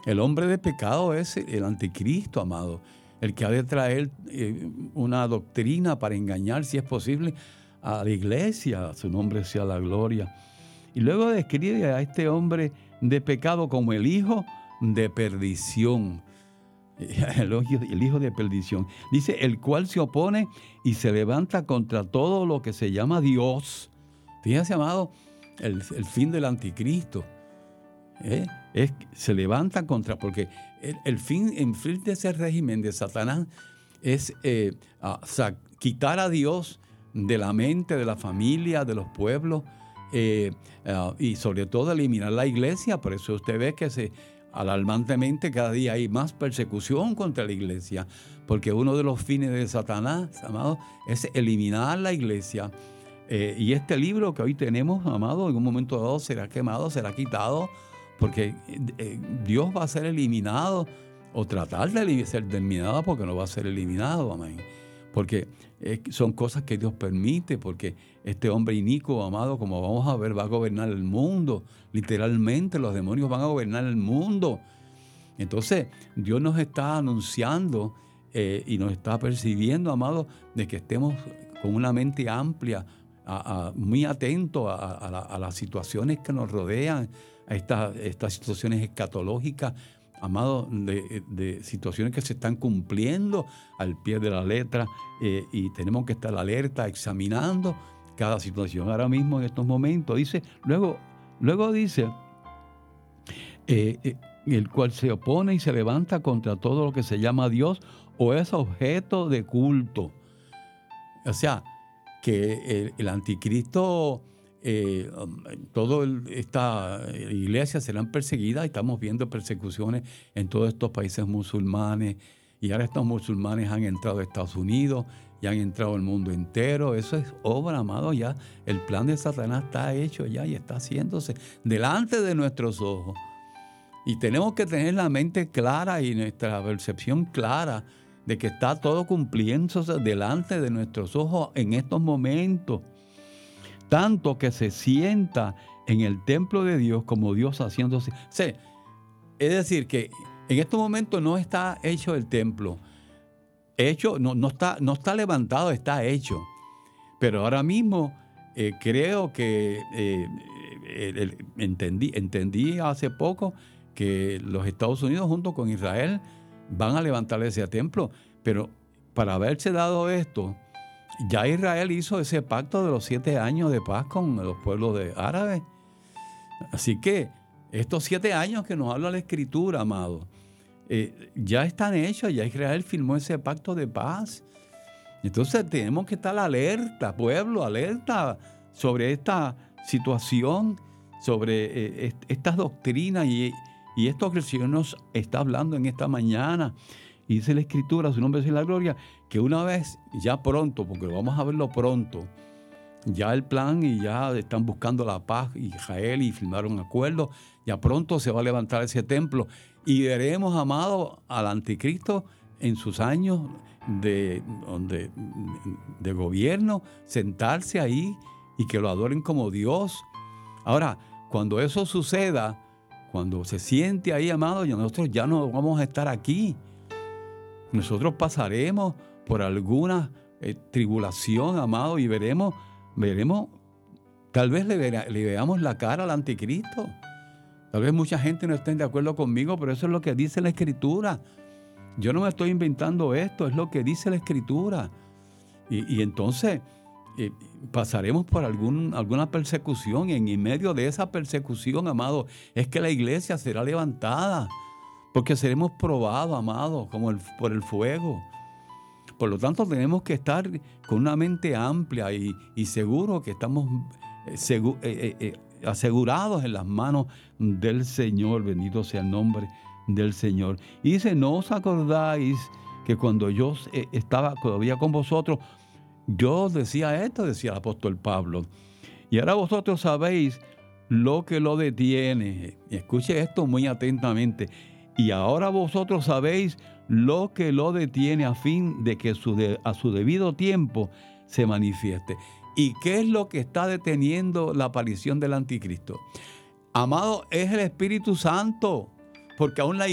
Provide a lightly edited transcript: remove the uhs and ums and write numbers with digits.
El hombre de pecado es el anticristo, amado. El que ha de traer una doctrina para engañar, si es posible, a la iglesia. A su nombre sea la gloria. Y luego describe a este hombre de pecado como el hijo de perdición. El hijo de perdición. Dice, el cual se opone y se levanta contra todo lo que se llama Dios. Fíjense, amado, el fin del anticristo. Se levanta contra, porque el fin de ese régimen de Satanás es quitar a Dios de la mente, de la familia, de los pueblos, y sobre todo eliminar la iglesia. Por eso usted ve que alarmantemente cada día hay más persecución contra la iglesia, porque uno de los fines de Satanás, amado, es eliminar la iglesia. Y este libro que hoy tenemos, amado, en un momento dado será quemado, será quitado, porque Dios va a ser eliminado, o tratar de ser eliminado, porque no va a ser eliminado, amén. Porque son cosas que Dios permite, porque este hombre inicuo, amado, como vamos a ver, va a gobernar el mundo. Literalmente los demonios van a gobernar el mundo. Entonces Dios nos está anunciando y nos está percibiendo, amado, de que estemos con una mente amplia, muy atentos a las situaciones que nos rodean, a estas situaciones escatológicas, amado, de situaciones que se están cumpliendo al pie de la letra, y tenemos que estar alerta, examinando cada situación. Ahora mismo, en estos momentos, dice, luego dice, el cual se opone y se levanta contra todo lo que se llama Dios o es objeto de culto. O sea, que el anticristo, toda esta iglesia serán perseguidas, y estamos viendo persecuciones en todos estos países musulmanes, y ahora estos musulmanes han entrado a Estados Unidos y han entrado al mundo entero. Eso es obra, amado, ya el plan de Satanás está hecho ya y está haciéndose delante de nuestros ojos. Y tenemos que tener la mente clara y nuestra percepción clara de que está todo cumpliéndose delante de nuestros ojos en estos momentos. Tanto que se sienta en el templo de Dios como Dios haciéndose. Es decir, que en estos momentos no está hecho el templo. Hecho, no está levantado, está hecho. Pero ahora mismo creo que entendí hace poco que los Estados Unidos junto con Israel van a levantar ese templo. Pero para haberse dado esto, ya Israel hizo ese pacto de los 7 años de paz con los pueblos árabes. Así que estos 7 años que nos habla la Escritura, amado, ya están hechos, ya Israel firmó ese pacto de paz. Entonces tenemos que estar alerta, pueblo, alerta sobre esta situación, sobre estas doctrinas y esto que el Señor nos está hablando en esta mañana. Y dice la Escritura, su nombre es la gloria, que una vez, ya pronto, porque vamos a verlo pronto, ya el plan y ya están buscando la paz Israel y firmaron acuerdos, ya pronto se va a levantar ese templo y veremos, amado, al anticristo en sus años de gobierno, sentarse ahí y que lo adoren como Dios. Ahora, cuando eso suceda, cuando se siente ahí, amado, nosotros ya no vamos a estar aquí. Nosotros pasaremos por alguna tribulación, amado, y veremos, tal vez le veamos la cara al anticristo. Tal vez mucha gente no esté de acuerdo conmigo, pero eso es lo que dice la Escritura. Yo no me estoy inventando esto, es lo que dice la Escritura. Y entonces pasaremos por alguna persecución, y en medio de esa persecución, amado, es que la iglesia será levantada, porque seremos probados, amado, por el fuego. Por lo tanto, tenemos que estar con una mente amplia y seguro que estamos asegurados en las manos del Señor. Bendito sea el nombre del Señor. Y dice, ¿no os acordáis que cuando yo estaba todavía con vosotros, yo decía esto? Decía el apóstol Pablo. Y ahora vosotros sabéis lo que lo detiene. Escuche esto muy atentamente. Y ahora vosotros sabéis lo que lo detiene a fin de que a su debido tiempo se manifieste. ¿Y qué es lo que está deteniendo la aparición del anticristo? Amado, es el Espíritu Santo, porque aún la